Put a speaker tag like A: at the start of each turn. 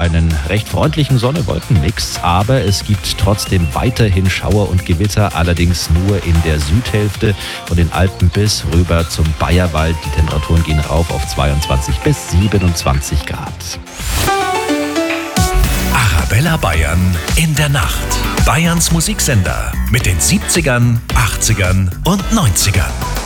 A: einen recht freundlichen Sonne-Wolken-Mix, aber es gibt trotzdem weiterhin Schauer und Gewitter, allerdings nur in der Südhälfte von den Alpen bis rüber zum Bayerwald. Die Temperaturen gehen rauf auf 22 bis 27 Grad.
B: Arabella Bayern in der Nacht. Bayerns Musiksender mit den 70ern, 80ern und 90ern.